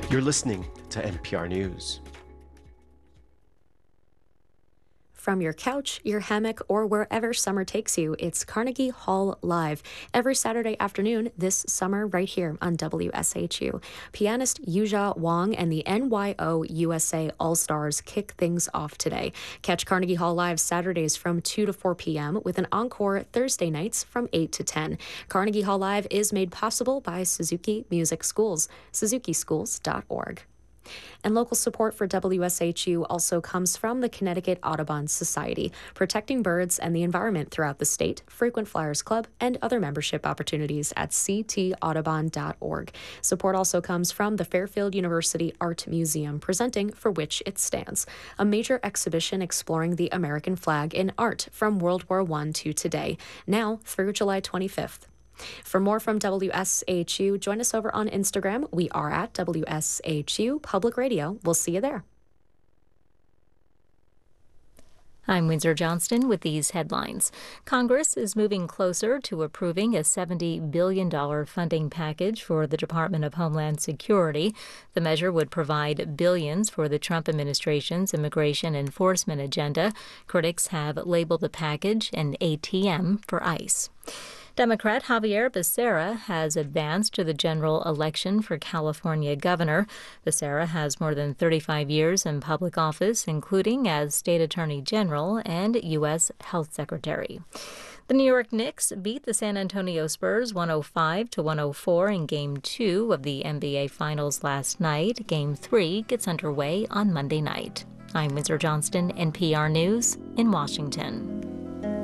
You're listening to NPR News. From your couch, your hammock, or wherever summer takes you, it's Carnegie Hall Live. Every Saturday afternoon this summer right here on WSHU. Pianist Yuja Wang and the NYO USA All-Stars kick things off today. Catch Carnegie Hall Live Saturdays from 2 to 4 p.m. with an encore Thursday nights from 8 to 10. Carnegie Hall Live is made possible by Suzuki Music Schools, suzukischools.org. And local support for WSHU also comes from the Connecticut Audubon Society, protecting birds and the environment throughout the state, Frequent Flyers Club, and other membership opportunities at ctaudubon.org. Support also comes from the Fairfield University Art Museum, presenting For Which It Stands, a major exhibition exploring the American flag in art from World War I to today, now through July 25th. For more from WSHU, join us over on Instagram. We are at WSHU Public Radio. We'll see you there. I'm Windsor Johnston with these headlines. Congress is moving closer to approving a $70 billion funding package for the Department of Homeland Security. The measure would provide billions for the Trump administration's immigration enforcement agenda. Critics have labeled the package an ATM for ICE. Democrat Xavier Becerra has advanced to the general election for California governor. Becerra has more than 35 years in public office, including as state attorney general and U.S. health secretary. The New York Knicks beat the San Antonio Spurs 105-104 in Game 2 of the NBA Finals last night. Game 3 gets underway on Monday night. I'm Windsor Johnston, NPR News in Washington.